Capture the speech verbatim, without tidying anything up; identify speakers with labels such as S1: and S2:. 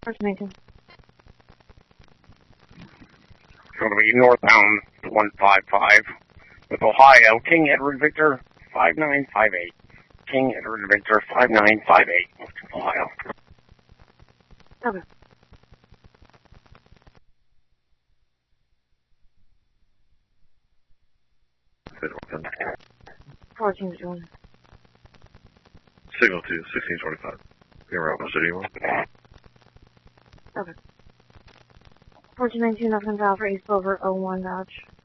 S1: fourteen nineteen.
S2: Going to be northbound one five five with Ohio, King Edward Victor five nine five eight. King Edward Victor five nine five eight, Ohio.
S1: Okay. fourteen twenty.
S3: Signal to sixteen twenty-five. You're around the city one.
S1: Okay. fourteen nineteen, F N Alpha East Silver oh one Dodge.